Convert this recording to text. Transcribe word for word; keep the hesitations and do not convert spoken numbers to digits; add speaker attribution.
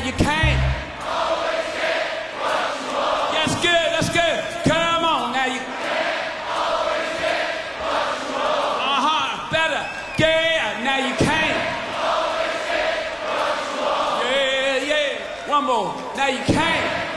Speaker 1: you can't. Always get what you want. That's good, that's good. Come on, now you can't. Always get what you want. Uh-huh, better. Yeah, now you can't. Always get what you want. Yeah, yeah. One more. Now you can't.